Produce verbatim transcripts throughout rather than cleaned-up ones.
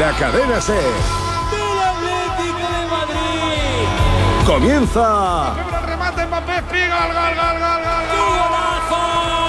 la cadena SER. ¡Del Atlético de Madrid! Comienza. El remate, Mbappé, piga, gol, gol, gol, gol, gol. ¡Golazo!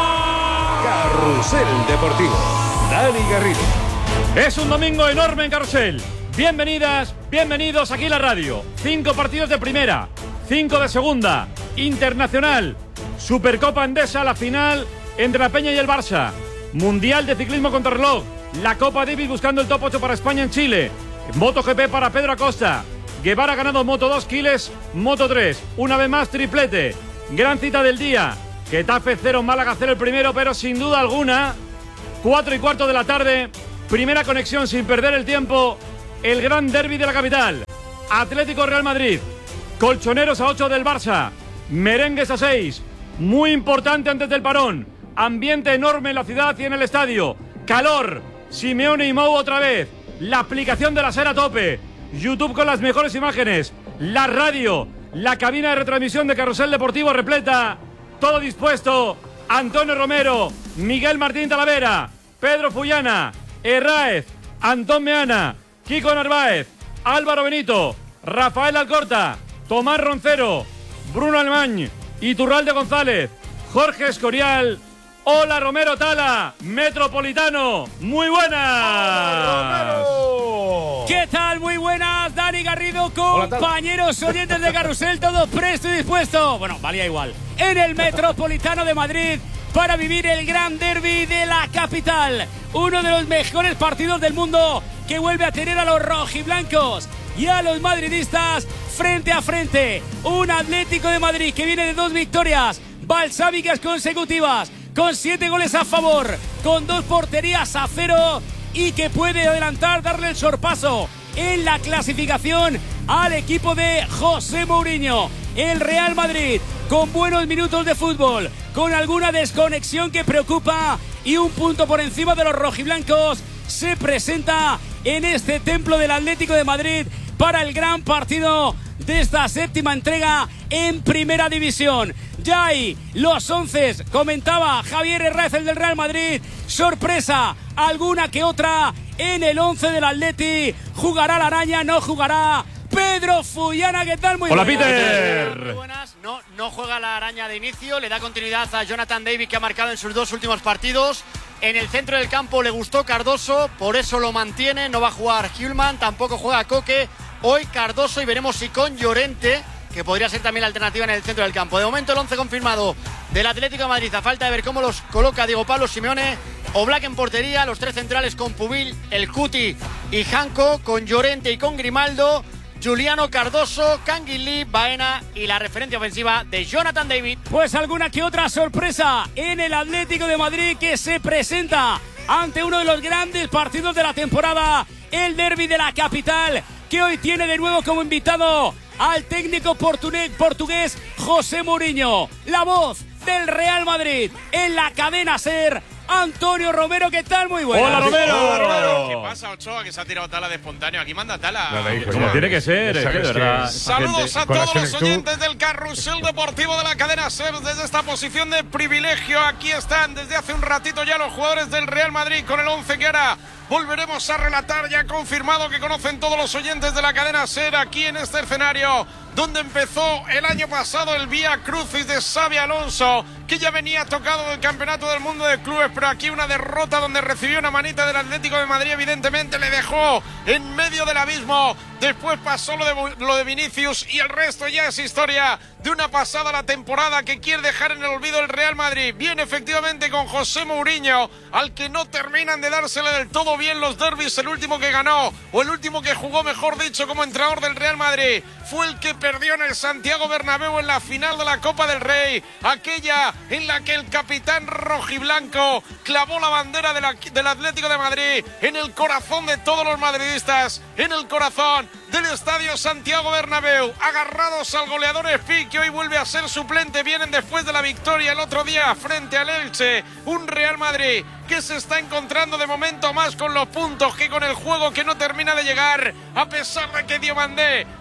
Carrusel Deportivo. Dani Garrido. Es un domingo enorme en Carrusel. Bienvenidas, bienvenidos aquí a la radio. Cinco partidos de primera, cinco de segunda, internacional, Supercopa Endesa, la final entre la Peña y el Barça, Mundial de Ciclismo Contrarreloj, la Copa Davis buscando el top ocho para España en Chile, MotoGP para Pedro Acosta, Guevara ha ganado Moto dos, Quiles, Moto tres, una vez más triplete, gran cita del día, Getafe cero, Málaga cero el primero, pero sin duda alguna, cuatro y cuarto de la tarde, primera conexión sin perder el tiempo, el gran derbi de la capital, Atlético Real Madrid, colchoneros a ocho del Barça, merengues a seis, muy importante antes del parón, ambiente enorme en la ciudad y en el estadio, calor, Simeone y Mou otra vez, la aplicación de la SER a tope, YouTube con las mejores imágenes, la radio, la cabina de retransmisión de Carrusel Deportivo repleta, todo dispuesto, Antonio Romero, Miguel Martín Talavera, Pedro Fullana, Herráez, Antón Meana, Kiko Narváez, Álvaro Benito, Rafael Alcorta, Tomás Roncero, Bruno Alemán, Iturralde González, Jorge Escorial. Hola Romero Tala, Metropolitano, muy buenas. ¿Qué tal? Muy buenas, Dani Garrido, compañeros oyentes de Carrusel, todos presto y dispuesto. Bueno, valía igual. En el Metropolitano de Madrid para vivir el gran derbi de la capital. Uno de los mejores partidos del mundo que vuelve a tener a los rojiblancos y a los madridistas frente a frente. Un Atlético de Madrid que viene de dos victorias balsámicas consecutivas, con siete goles a favor, con dos porterías a cero y que puede adelantar, darle el sorpaso en la clasificación al equipo de José Mourinho. El Real Madrid con buenos minutos de fútbol, con alguna desconexión que preocupa y un punto por encima de los rojiblancos, se presenta en este templo del Atlético de Madrid para el gran partido de esta séptima entrega en Primera División. Ya hay los once, comentaba Javier Herráez, el del Real Madrid. Sorpresa, alguna que otra en el once del Atleti. ¿Jugará la araña? ¿No jugará? Pedro Fullana, ¿qué tal? Muy Hola, buenas. Peter. Muy buenas. No, no juega la araña de inicio, le da continuidad a Jonathan David, que ha marcado en sus dos últimos partidos. En el centro del campo le gustó Cardoso, por eso lo mantiene. No va a jugar Hjulman, tampoco juega Coque. Hoy Cardoso y veremos si con Llorente, que podría ser también la alternativa en el centro del campo. De momento el once confirmado del Atlético de Madrid, a falta de ver cómo los coloca Diego Pablo Simeone. Oblak en portería, los tres centrales con Pubil, el Cuti y Janko, con Llorente y con Grimaldo, Juliano, Cardoso, Canguilí, Baena y la referencia ofensiva de Jonathan David. Pues alguna que otra sorpresa en el Atlético de Madrid, que se presenta ante uno de los grandes partidos de la temporada, el derbi de la capital, que hoy tiene de nuevo como invitado al técnico portugués José Mourinho. La voz del Real Madrid en la cadena SER, Antonio Romero, ¿qué tal? Muy buenas. Hola Romero. Hola, Romero. ¿Qué pasa, Ochoa, que se ha tirado Tala de espontáneo? Aquí manda Tala. Como tiene que ser, es que de verdad. Saludos a todos los oyentes del Carrusel Deportivo de la cadena SER desde esta posición de privilegio. Aquí están desde hace un ratito ya los jugadores del Real Madrid con el once que ahora volveremos a relatar, ya confirmado que conocen todos los oyentes de la cadena SER aquí en este escenario donde empezó el año pasado el Vía Crucis de Xabi Alonso, que ya venía tocado del Campeonato del Mundo de Clubes, pero aquí una derrota donde recibió una manita del Atlético de Madrid, evidentemente le dejó en medio del abismo. Después pasó lo de, lo de Vinicius y el resto ya es historia de una pasada la temporada que quiere dejar en el olvido el Real Madrid. Viene efectivamente con José Mourinho, al que no terminan de dársele del todo bien los derbis. El último que ganó, o el último que jugó, mejor dicho, como entrenador del Real Madrid, fue el que perdió en el Santiago Bernabéu en la final de la Copa del Rey, aquella en la que el capitán rojiblanco clavó la bandera de la, del Atlético de Madrid en el corazón de todos los madridistas, en el corazón del Estadio Santiago Bernabéu, agarrados al goleador Espi, que hoy vuelve a ser suplente. Vienen después de la victoria el otro día frente al Elche, un Real Madrid que se está encontrando de momento más con los puntos que con el juego, que no termina de llegar, a pesar de que Diomandé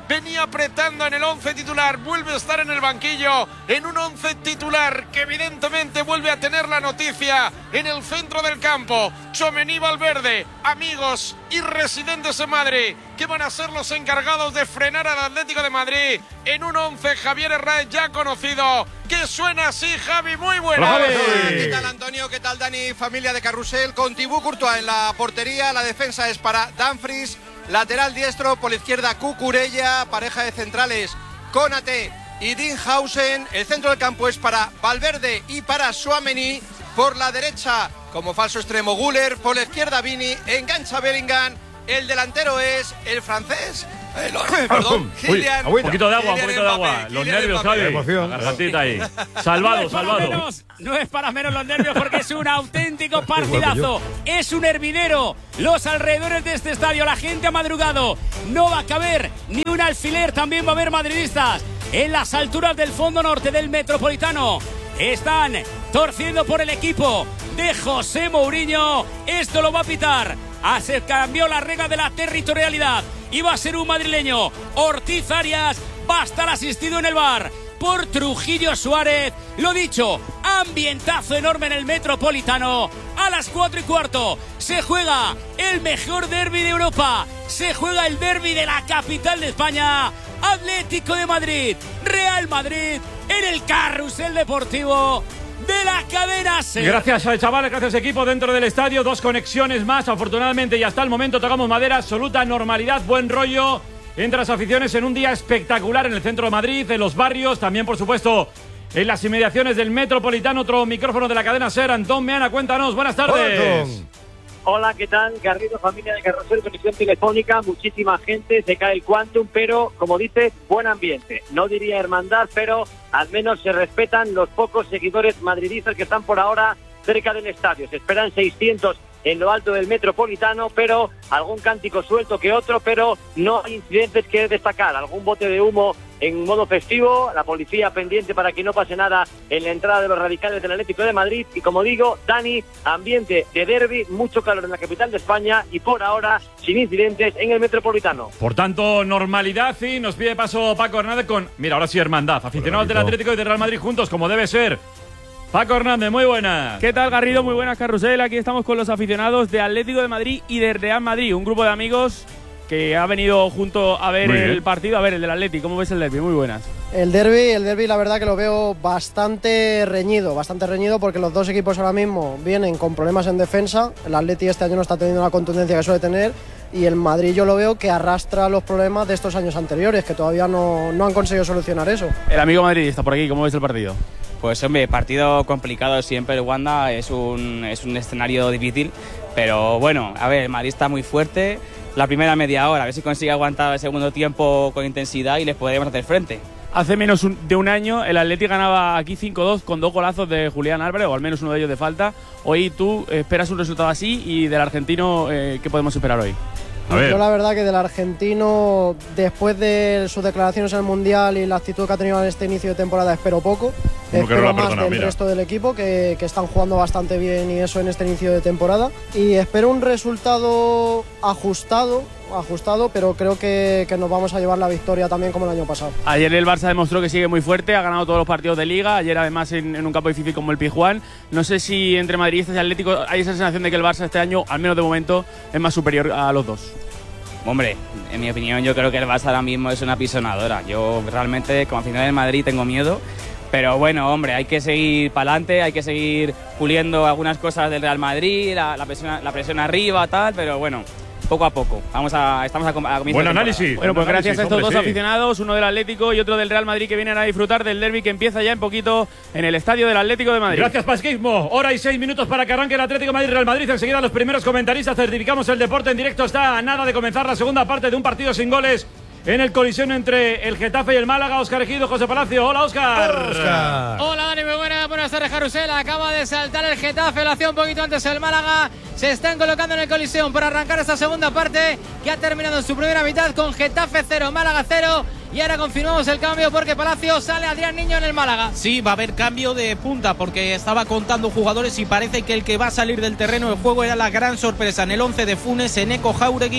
venía apretando en el once titular, vuelve a estar en el banquillo, en un once titular que evidentemente vuelve a tener la noticia en el centro del campo. Tchouaméni, Valverde, amigos y residentes en Madrid, que van a ser los encargados de frenar al Atlético de Madrid en un once Javier Hernández ya conocido, que suena así. Javi, muy buena. ¿Qué tal, Antonio? ¿Qué tal, Dani? Familia de Carrusel, con Thibaut Courtois en la portería. La defensa es para Dumfries, lateral diestro, por la izquierda Cucurella, pareja de centrales Konaté y Dinhausen. El centro del campo es para Valverde y para Tchouaméni. Por la derecha, como falso extremo, Güler. Por la izquierda, Vini. Engancha Bellingham. El delantero es el francés. Eh, lo, perdón, Kylian. Un poquito de agua, un poquito de agua. Los nervios, Javi. Emoción. La gargantita ahí. Salvado, no salvado. Menos, no es para menos los nervios porque es un auténtico partidazo. Es un hervidero. Los alrededores de este estadio, la gente ha madrugado. No va a caber ni un alfiler. También va a haber madridistas en las alturas del fondo norte del Metropolitano. Están torciendo por el equipo de José Mourinho. Esto lo va a pitar. Ah, se cambió la regla de la territorialidad y va a ser un madrileño. Ortiz Arias va a estar asistido en el bar por Trujillo Suárez. Lo dicho, ambientazo enorme en el Metropolitano. A las cuatro y cuarto se juega el mejor derbi de Europa. Se juega el derbi de la capital de España. Atlético de Madrid, Real Madrid, en el Carrusel Deportivo de la cadena SER. Gracias, chavales, gracias, equipo, dentro del estadio. Dos conexiones más, afortunadamente, y hasta el momento tocamos madera. Absoluta normalidad, buen rollo entre las aficiones en un día espectacular en el centro de Madrid, en los barrios, también, por supuesto, en las inmediaciones del Metropolitano. Otro micrófono de la cadena SER. Antón Meana, cuéntanos, buenas tardes. Hola, ¿qué tal? Garrido, familia de Carrusel, conexión telefónica, muchísima gente, se cae el Quantum, pero, como dices, buen ambiente. No diría hermandad, pero al menos se respetan los pocos seguidores madridistas que están por ahora cerca del estadio. Se esperan seiscientos en lo alto del Metropolitano, pero algún cántico suelto que otro, pero no hay incidentes que destacar. Algún bote de humo en modo festivo, la policía pendiente para que no pase nada en la entrada de los radicales del Atlético de Madrid. Y como digo, Dani, ambiente de derbi, mucho calor en la capital de España y por ahora sin incidentes en el Metropolitano. Por tanto, normalidad, y nos pide paso Paco Hernández con, mira, ahora sí, hermandad. Aficionados del Atlético y del Real Madrid juntos, como debe ser. Paco Hernández, muy buenas. ¿Qué tal, Garrido? Muy buenas, Carrusel. Aquí estamos con los aficionados de Atlético de Madrid y de Real Madrid, un grupo de amigos que ha venido junto a ver el partido, a ver el del Atlético. ¿Cómo ves el derbi? Muy buenas. El derbi, el derbi, la verdad que lo veo bastante reñido, bastante reñido porque los dos equipos ahora mismo vienen con problemas en defensa. El Atleti este año no está teniendo la contundencia que suele tener y el Madrid yo lo veo que arrastra los problemas de estos años anteriores, que todavía no, no han conseguido solucionar eso. El amigo madridista por aquí, ¿cómo ves el partido? Pues hombre, partido complicado siempre el Wanda, es un, es un escenario difícil, pero bueno, a ver, el Madrid está muy fuerte. La primera media hora, a ver si consigue aguantar el segundo tiempo con intensidad y les podremos hacer frente. Hace menos un, de un año el Atleti ganaba aquí cinco dos con dos golazos de Julián Álvarez, o al menos uno de ellos de falta. Hoy tú esperas un resultado así y del argentino, eh, ¿qué podemos esperar hoy? Yo la verdad que del argentino, después de sus declaraciones en el Mundial y la actitud que ha tenido en este inicio de temporada, espero poco. No espero más persona, del mira. resto del equipo, que, que están jugando bastante bien y eso en este inicio de temporada. Y espero un resultado ajustado, ajustado, pero creo que, que nos vamos a llevar la victoria también como el año pasado. Ayer el Barça demostró que sigue muy fuerte, ha ganado todos los partidos de Liga, ayer además en, en un campo difícil como el Pizjuán. No sé si entre madridistas y Atlético hay esa sensación de que el Barça este año, al menos de momento, es más superior a los dos. Hombre, en mi opinión yo creo que el Barça ahora mismo es una apisonadora. Yo realmente como aficionado del Madrid tengo miedo, pero bueno, hombre, hay que seguir para adelante, hay que seguir puliendo algunas cosas del Real Madrid, la, la, presión, la presión arriba, tal, pero bueno, poco a poco. Vamos a, estamos a, a comienzo Buen de análisis. Bueno, pues Buen gracias análisis, a estos hombre, dos sí. aficionados, uno del Atlético y otro del Real Madrid, que vienen a disfrutar del derbi que empieza ya en poquito en el estadio del Atlético de Madrid. Gracias, Pasquismo. Hora y seis minutos para que arranque el Atlético de Madrid Real Madrid. Enseguida los primeros comentaristas certificamos el deporte en directo. Está a nada de comenzar la segunda parte de un partido sin goles en el colisión entre el Getafe y el Málaga. Óscar Ejido, José Palacio. Hola, Óscar. Oscar. Hola, Dani, muy buenas, buenas tardes, Carrusel. Acaba de saltar el Getafe, lo hacía un poquito antes el Málaga. Se están colocando en el colisión para arrancar esta segunda parte que ha terminado en su primera mitad con Getafe cero, Málaga cero. Y ahora confirmamos el cambio porque Palacio sale Adrián Niño en el Málaga. Sí, va a haber cambio de punta porque estaba contando jugadores y parece que el que va a salir del terreno de juego era la gran sorpresa. En el once de Funes, Eneco Jauregui,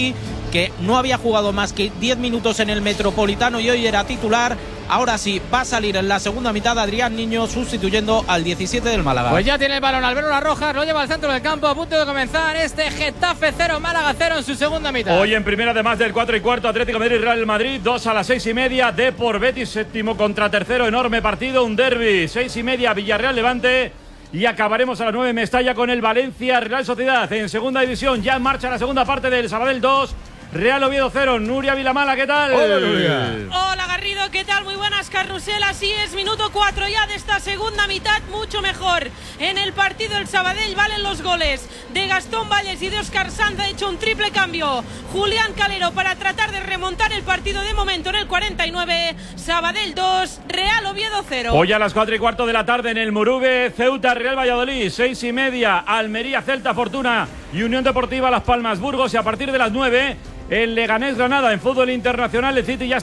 que no había jugado más que diez minutos en el Metropolitano y hoy era titular. Ahora sí, va a salir en la segunda mitad Adrián Niño sustituyendo al diecisiete del Málaga. Pues ya tiene el balón Albero Las Rojas, lo lleva al centro del campo, a punto de comenzar este Getafe cero, Málaga cero en su segunda mitad. Hoy en primera, además del cuatro y cuarto, Atlético de Madrid, Real Madrid, dos a las seis y media, Depor Betis, séptimo contra tercero, enorme partido, un derbi, seis y media, Villarreal Levante. Y acabaremos a las nueve Mestalla con el Valencia Real Sociedad en segunda división. Ya en marcha la segunda parte del Sabadell dos, Real Oviedo cero. Nuria Vilamala, ¿qué tal? Hola, Nuria. Hola, Garrido, ¿qué tal? Muy buenas, Carrusel. Así es, minuto cuatro ya de esta segunda mitad, mucho mejor. En el partido del Sabadell valen los goles de Gastón Valles y de Óscar Sanz. Ha hecho un triple cambio Julián Calero para tratar de remontar el partido de momento en el cuarenta y nueve. Sabadell dos, Real Oviedo cero. Hoy a las cuatro y cuarto de la tarde en el Murube, Ceuta Real Valladolid, seis y media, Almería Celta Fortuna y Unión Deportiva Las Palmas Burgos. Y a partir de las nueve, el Leganés Granada en fútbol internacional. El City ya